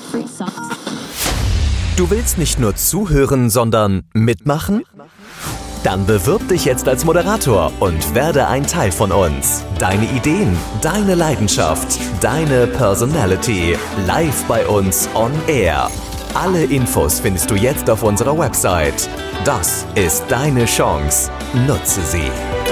Du willst nicht nur zuhören, sondern mitmachen? Dann bewirb dich jetzt als Moderator und werde ein Teil von uns. Deine Ideen, deine Leidenschaft, deine Personality. Live bei uns on Air. Alle Infos findest du jetzt auf unserer Website. Das ist deine Chance. Nutze sie.